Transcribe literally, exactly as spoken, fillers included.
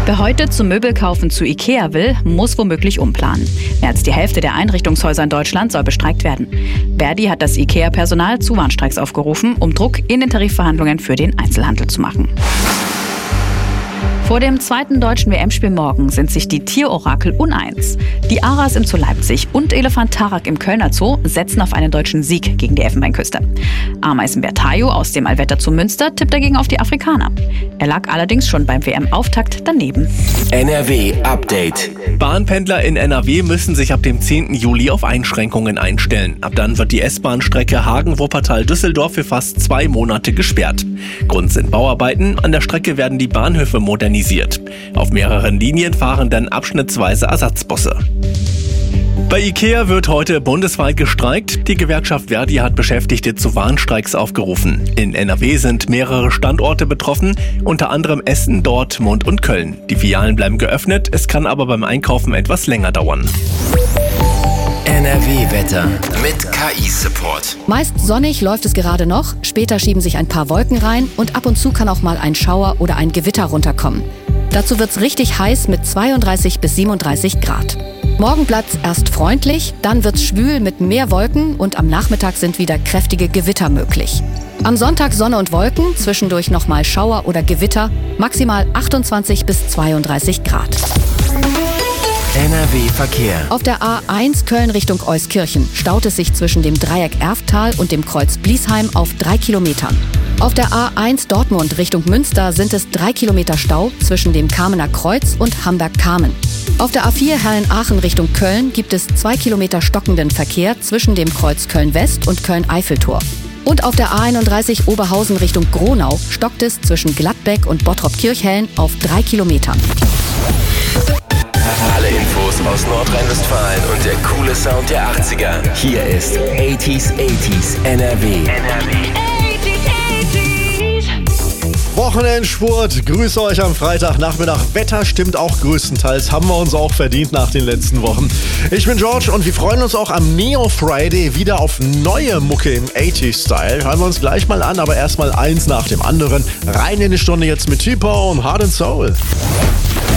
Wer heute zum Möbelkaufen zu Ikea will, muss womöglich umplanen. Mehr als die Hälfte der Einrichtungshäuser in Deutschland soll bestreikt werden. Verdi hat das Ikea-Personal zu Warnstreiks aufgerufen, um Druck in den Tarifverhandlungen für den Einzelhandel zu machen. Vor dem zweiten deutschen W M-Spiel morgen sind sich die Tierorakel uneins. Die Aras im Zoo Leipzig und Elefant Tarak im Kölner Zoo setzen auf einen deutschen Sieg gegen die Elfenbeinküste. Ameisenbär Tayo aus dem Allwetter Zoo Münster tippt dagegen auf die Afrikaner. Er lag allerdings schon beim W M-Auftakt daneben. N R W Update. Bahnpendler in N R W müssen sich ab dem zehnten Juli auf Einschränkungen einstellen. Ab dann wird die S-Bahn-Strecke Hagen-Wuppertal-Düsseldorf für fast zwei Monate gesperrt. Grund sind Bauarbeiten. An der Strecke werden die Bahnhöfe modernisiert. Auf mehreren Linien fahren dann abschnittsweise Ersatzbusse. Bei Ikea wird heute bundesweit gestreikt. Die Gewerkschaft Verdi hat Beschäftigte zu Warnstreiks aufgerufen. In N R W sind mehrere Standorte betroffen, unter anderem Essen, Dortmund und Köln. Die Filialen bleiben geöffnet, es kann aber beim Einkaufen etwas länger dauern. N R W-Wetter mit K I-Support. Meist sonnig läuft es gerade noch, später schieben sich ein paar Wolken rein und ab und zu kann auch mal ein Schauer oder ein Gewitter runterkommen. Dazu wird's richtig heiß mit zweiunddreißig bis siebenunddreißig Grad. Morgen bleibt's erst freundlich, dann wird's schwül mit mehr Wolken und am Nachmittag sind wieder kräftige Gewitter möglich. Am Sonntag Sonne und Wolken, zwischendurch nochmal Schauer oder Gewitter, maximal achtundzwanzig bis zweiunddreißig Grad. N R W-Verkehr. Auf der A eins Köln Richtung Euskirchen staut es sich zwischen dem Dreieck Erftal und dem Kreuz Bliesheim auf drei Kilometern. Auf der A eins Dortmund Richtung Münster sind es drei Kilometer Stau zwischen dem Kamener Kreuz und Hamberg-Kamen. Auf der A vier Herrn-Aachen Richtung Köln gibt es zwei Kilometer stockenden Verkehr zwischen dem Kreuz Köln-West und Köln-Eiffeltor. Und auf der A einunddreißig Oberhausen Richtung Gronau stockt es zwischen Gladbeck und Bottrop-Kirchhellen auf drei Kilometern. Alle Infos aus Nordrhein-Westfalen und der coole Sound der achtziger. Hier ist achtziger achtziger N R W. N R W. Wochenendspurt, grüße euch am Freitagnachmittag. Wetter stimmt auch größtenteils, haben wir uns auch verdient nach den letzten Wochen. Ich bin George und wir freuen uns auch am Neo Friday wieder auf neue Mucke im achtziger-Style. Hören wir uns gleich mal an, aber erstmal eins nach dem anderen. Rein in die Stunde jetzt mit T-Bone und Heart and Soul.